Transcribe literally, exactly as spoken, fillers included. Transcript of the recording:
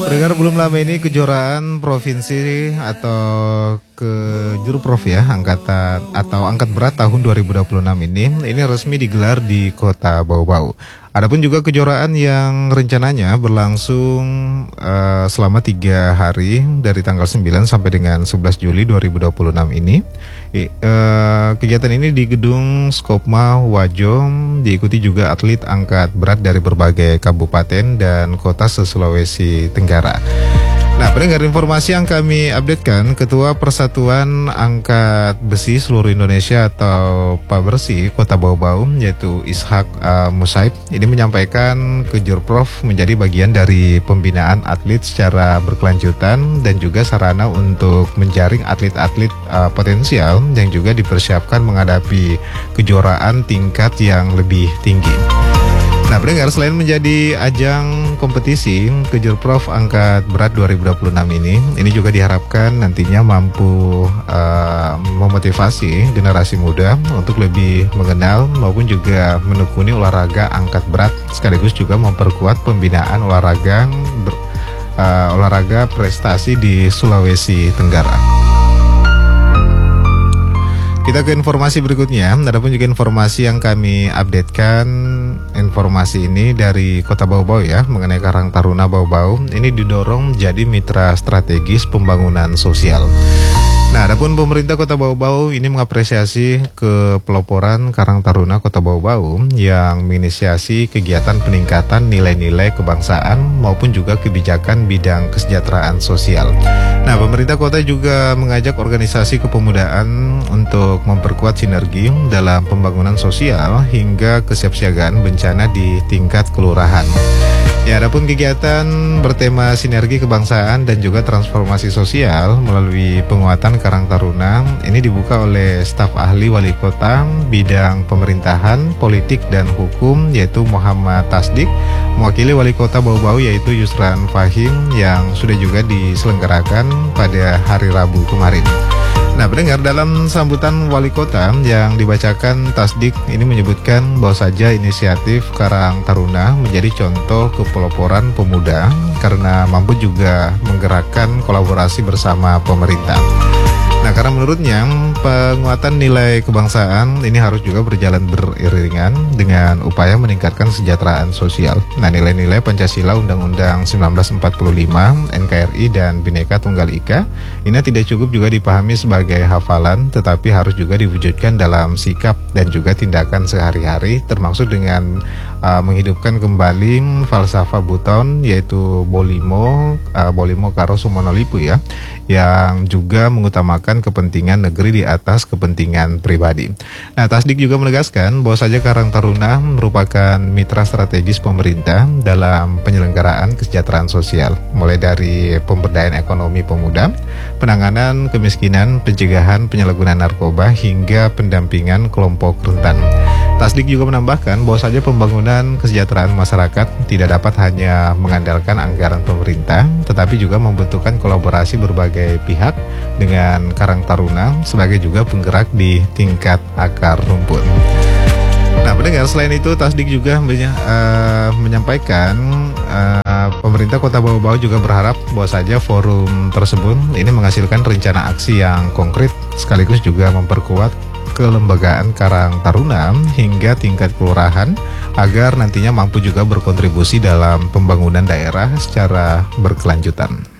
Pendengar, belum lama ini kejuaraan provinsi atau ke Jurprov ya, angkatan atau angkat berat tahun dua ribu dua puluh enam ini ini resmi digelar di Kota Bau-Bau. Adapun juga kejuaraan yang rencananya berlangsung uh, selama tiga hari dari tanggal sembilan sampai dengan sebelas Juli dua ribu dua puluh enam ini. I, uh, kegiatan ini di Gedung Skopma Wajom, diikuti juga atlet angkat berat dari berbagai kabupaten dan kota se-Sulawesi Tenggara. Nah, pendengar, informasi yang kami updatekan, Ketua Persatuan Angkat Besi Seluruh Indonesia atau Pabersi Kota Bau-Bau, yaitu Ishak uh, Musaib, ini menyampaikan Kejurprov menjadi bagian dari pembinaan atlet secara berkelanjutan dan juga sarana untuk menjaring atlet-atlet uh, potensial yang juga dipersiapkan menghadapi kejuaraan tingkat yang lebih tinggi. Nah, pendengar, selain menjadi ajang kompetisi, Kejurprov Angkat Berat dua ribu dua puluh enam ini, ini juga diharapkan nantinya mampu uh, memotivasi generasi muda untuk lebih mengenal maupun juga menekuni olahraga angkat berat, sekaligus juga memperkuat pembinaan olahraga ber, uh, olahraga prestasi di Sulawesi Tenggara. Kita ke informasi berikutnya. Adapun juga informasi yang kami updatekan, informasi ini dari Kota Bau-Bau ya, mengenai Karang Taruna Bau-Bau. Ini didorong menjadi mitra strategis pembangunan sosial. Nah, adapun pemerintah Kota Bau-Bau ini mengapresiasi kepeloporan Karang Taruna Kota Bau-Bau yang menginisiasi kegiatan peningkatan nilai-nilai kebangsaan maupun juga kebijakan bidang kesejahteraan sosial. Nah, pemerintah kota juga mengajak organisasi kepemudaan untuk memperkuat sinergi dalam pembangunan sosial hingga kesiapsiagaan bencana di tingkat kelurahan. Ya, adapun kegiatan bertema sinergi kebangsaan dan juga transformasi sosial melalui penguatan Karang Taruna ini dibuka oleh staf ahli wali kota bidang pemerintahan, politik dan hukum, yaitu Muhammad Tasdik, mewakili wali kota Bau-Bau yaitu Yusran Fahim, yang sudah juga diselenggarakan pada hari Rabu kemarin. Nah, pendengar, dalam sambutan wali kota yang dibacakan, Tasdik ini menyebutkan bahwa saja inisiatif Karang Taruna menjadi contoh kepeloporan pemuda karena mampu juga menggerakkan kolaborasi bersama pemerintah. Nah, karena menurutnya penguatan nilai kebangsaan ini harus juga berjalan beriringan dengan upaya meningkatkan kesejahteraan sosial. Nah, nilai-nilai Pancasila, Undang-Undang seribu sembilan ratus empat puluh lima, N K R I dan Bhinneka Tunggal Ika ini tidak cukup juga dipahami sebagai hafalan, tetapi harus juga diwujudkan dalam sikap dan juga tindakan sehari-hari, termasuk dengan uh, menghidupkan kembali falsafah Buton, yaitu Bolimo uh, Bolimo Karo Sumonolipu ya, yang juga mengutamakan kepentingan negeri di atas kepentingan pribadi. Nah, Tasdik juga menegaskan bahwa saja Karang Taruna merupakan mitra strategis pemerintah dalam penyelenggaraan kesejahteraan sosial, mulai dari pemberdayaan ekonomi pemuda, penanganan kemiskinan, pencegahan penyalahgunaan narkoba, hingga pendampingan kelompok rentan. Tasdik juga menambahkan bahwa saja pembangunan kesejahteraan masyarakat tidak dapat hanya mengandalkan anggaran pemerintah, tetapi juga membutuhkan kolaborasi berbagai pihak dengan Karang Taruna sebagai juga penggerak di tingkat akar rumput. Nah, pendengar, selain itu Tasdik juga uh, menyampaikan uh, pemerintah Kota Bau-Bau juga berharap bahwa saja forum tersebut ini menghasilkan rencana aksi yang konkret sekaligus juga memperkuat kelembagaan Karang Taruna hingga tingkat kelurahan agar nantinya mampu juga berkontribusi dalam pembangunan daerah secara berkelanjutan.